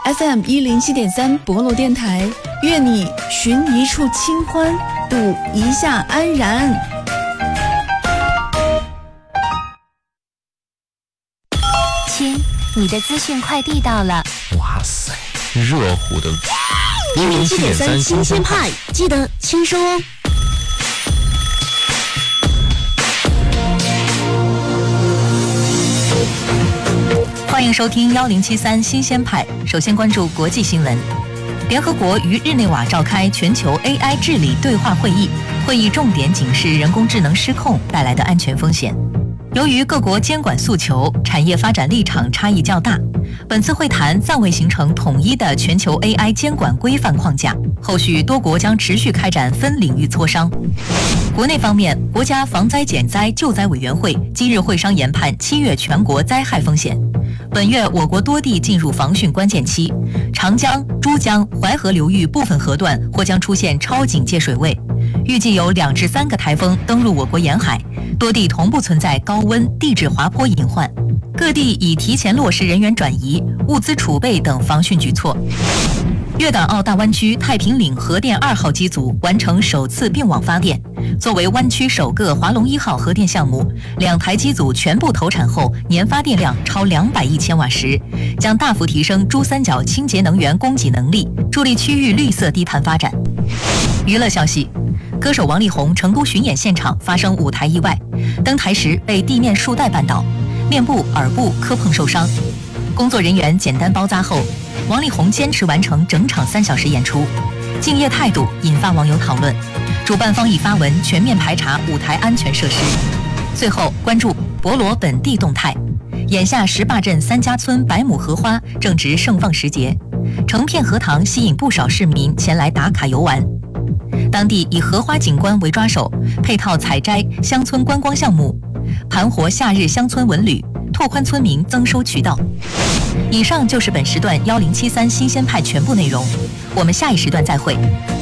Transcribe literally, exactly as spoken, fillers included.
F M 一零七点三博罗电台，愿你寻一处清欢，度一夏安然。 亲，你的资讯快递到了。 哇塞，热乎的一零七点三新鲜派， 记得签收哦。 欢迎收听幺零七三新鲜派。首先关注国际新闻。联合国于日内瓦召开全球 A I 治理对话会议，会议重点警示人工智能失控带来的安全风险。由于各国监管诉求、产业发展立场差异较大，本次会谈暂未形成统一的全球 A I 监管规范框架。后续多国将持续开展分领域磋商。国内方面，国家防灾减灾救灾委员会今日会商研判七月全国灾害风险。本月我国多地进入防汛关键期，长江、珠江、淮河流域部分河段或将出现超警戒水位，预计有两至三个台风登陆我国沿海，多地同步存在高温、地质滑坡隐患。各地已提前落实人员转移、物资储备等防汛举措。粤港澳大湾区太平岭核电二号机组完成首次并网发电。作为湾区首个华龙一号核电项目，两台机组全部投产后，年发电量超两百亿千瓦时，将大幅提升珠三角清洁能源供给能力，助力区域绿色低碳发展。娱乐消息，歌手王力宏成都巡演现场发生舞台意外，登台时被地面束带绊倒，面部、耳部磕碰受伤。工作人员简单包扎后，王力宏坚持完成整场三小时演出，敬业态度引发网友讨论。主办方已发文全面排查舞台安全设施。最后关注博罗本地动态，眼下石坝镇三家村百亩荷花正值盛放时节，成片荷塘吸引不少市民前来打卡游玩。当地以荷花景观为抓手，配套采摘乡村观光项目，盘活夏日乡村文旅，拓宽村民增收渠道。以上就是本时段幺零七三新鲜派全部内容，我们下一时段再会。